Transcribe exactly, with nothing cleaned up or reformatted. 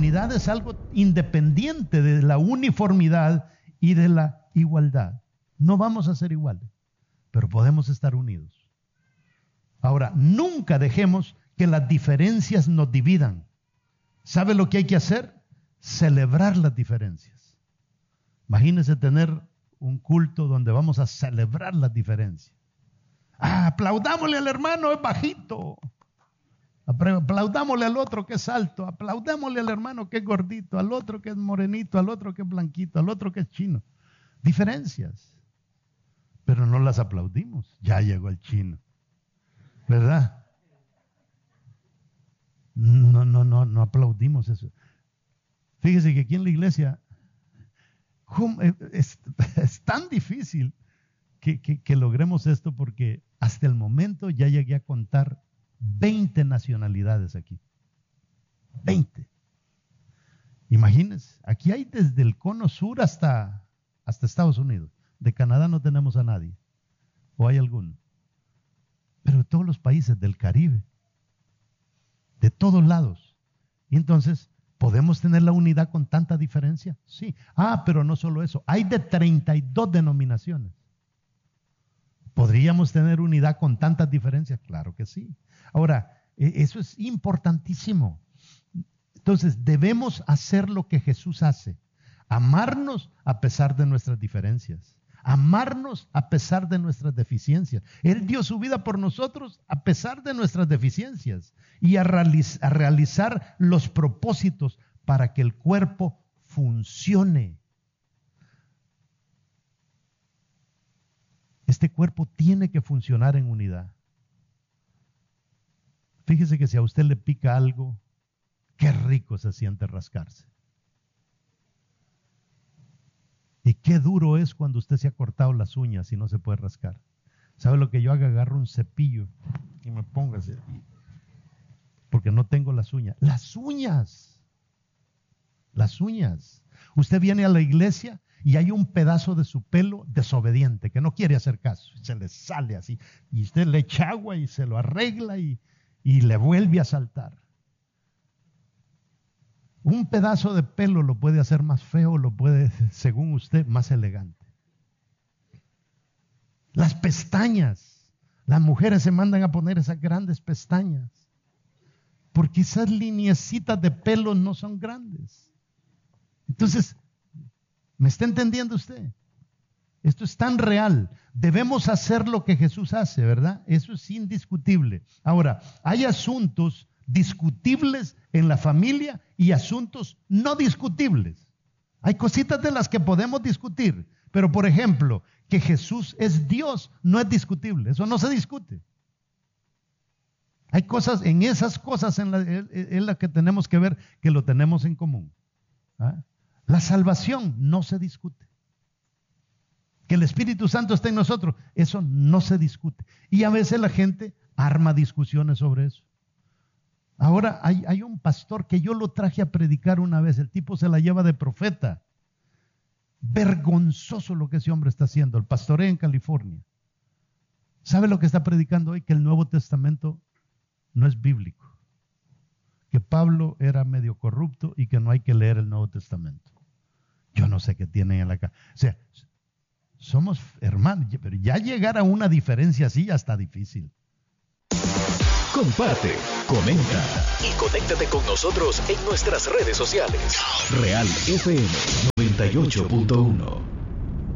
unidad es algo independiente de la uniformidad y de la igualdad. No vamos a ser iguales, pero podemos estar unidos. Ahora, nunca dejemos que las diferencias nos dividan. ¿Sabe lo que hay que hacer? Celebrar las diferencias. Imagínese tener un culto donde vamos a celebrar las diferencias. Ah, aplaudámosle al hermano, es bajito. Aplaudámosle al otro que es alto. Aplaudámosle al hermano que es gordito, al otro que es morenito, al otro que es blanquito, al otro que es chino. Diferencias. Pero no las aplaudimos. Ya llegó el chino. ¿Verdad? No, no, no, no aplaudimos eso. Fíjese que aquí en la iglesia es, es tan difícil que, que, que logremos esto, porque hasta el momento ya llegué a contar veinte nacionalidades aquí. veinte. Imagínense, aquí hay desde el cono sur hasta, hasta Estados Unidos. De Canadá no tenemos a nadie. ¿O hay alguno? Pero de todos los países del Caribe. De todos lados. Y entonces, ¿podemos tener la unidad con tanta diferencia? Sí. Ah, pero no solo eso. Hay de treinta y dos denominaciones. ¿Podríamos tener unidad con tantas diferencias? Claro que sí. Ahora, eso es importantísimo. Entonces, debemos hacer lo que Jesús hace. Amarnos a pesar de nuestras diferencias. Amarnos a pesar de nuestras deficiencias. Él dio su vida por nosotros a pesar de nuestras deficiencias. Y a, realiz- a realizar los propósitos para que el cuerpo funcione. Este cuerpo tiene que funcionar en unidad. Fíjese que si a usted le pica algo, qué rico se siente rascarse. Y qué duro es cuando usted se ha cortado las uñas y no se puede rascar. ¿Sabe lo que yo hago? Agarro un cepillo y me pongo así, porque no tengo las uñas. Las uñas. Las uñas. Usted viene a la iglesia y hay un pedazo de su pelo desobediente, que no quiere hacer caso. Se le sale así. Y usted le echa agua y se lo arregla y, y le vuelve a saltar. Un pedazo de pelo lo puede hacer más feo, lo puede, según usted, más elegante. Las pestañas. Las mujeres se mandan a poner esas grandes pestañas, porque esas lineecitas de pelo no son grandes. Entonces, ¿me está entendiendo usted? Esto es tan real. Debemos hacer lo que Jesús hace, ¿verdad? Eso es indiscutible. Ahora, hay asuntos discutibles en la familia y asuntos no discutibles. Hay cositas de las que podemos discutir, pero por ejemplo, que Jesús es Dios no es discutible, eso no se discute. Hay cosas, en esas cosas en la, en la que tenemos que ver que lo tenemos en común. ¿Ah? La salvación no se discute. Que el Espíritu Santo esté en nosotros, eso no se discute. Y a veces la gente arma discusiones sobre eso. Ahora hay, hay un pastor que yo lo traje a predicar una vez, el tipo se la lleva de profeta. Vergonzoso lo que ese hombre está haciendo, el pastoreo en California. ¿Sabe lo que está predicando hoy? Que el Nuevo Testamento no es bíblico. Que Pablo era medio corrupto y que no hay que leer el Nuevo Testamento. Yo no sé qué tienen en la casa. O sea, somos hermanos, pero ya llegar a una diferencia así ya está difícil. Comparte, comenta y conéctate con nosotros en nuestras redes sociales. Real F M noventa y ocho punto uno.